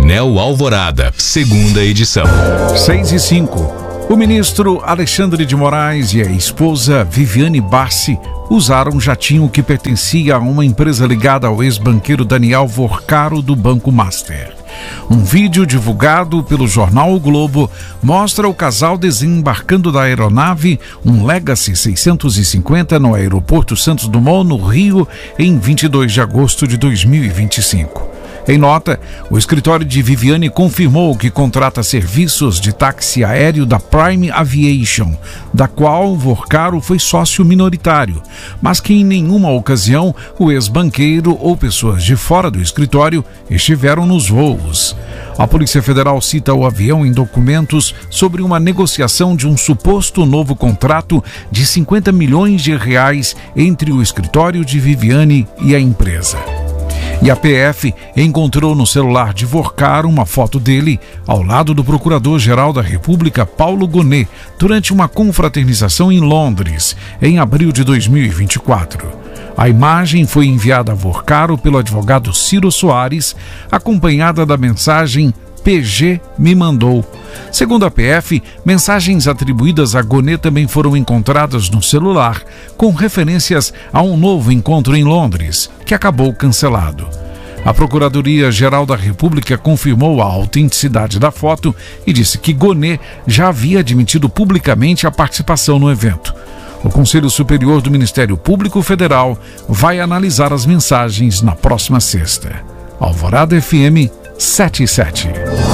Painel Alvorada, segunda edição. 6:05. O ministro Alexandre de Moraes e a esposa Viviane Bassi usaram um jatinho que pertencia a uma empresa ligada ao ex-banqueiro Daniel Vorcaro do Banco Master. Um vídeo divulgado pelo jornal O Globo mostra o casal desembarcando da aeronave, um Legacy 650, no aeroporto Santos Dumont, no Rio, em 22 de agosto de 2025. Em nota, o escritório de Viviane confirmou que contrata serviços de táxi aéreo da Prime Aviation, da qual Vorcaro foi sócio minoritário, mas que em nenhuma ocasião o ex-banqueiro ou pessoas de fora do escritório estiveram nos voos. A Polícia Federal cita o avião em documentos sobre uma negociação de um suposto novo contrato de 50 milhões de reais entre o escritório de Viviane e a empresa. E a PF encontrou no celular de Vorcaro uma foto dele ao lado do Procurador-Geral da República, Paulo Gonet, durante uma confraternização em Londres, em abril de 2024. A imagem foi enviada a Vorcaro pelo advogado Ciro Soares, acompanhada da mensagem "PG me mandou". Segundo a PF, mensagens atribuídas a Gonet também foram encontradas no celular, com referências a um novo encontro em Londres, que acabou cancelado. A Procuradoria-Geral da República confirmou a autenticidade da foto e disse que Gonet já havia admitido publicamente a participação no evento. O Conselho Superior do Ministério Público Federal vai analisar as mensagens na próxima sexta. Alvorada FM 77.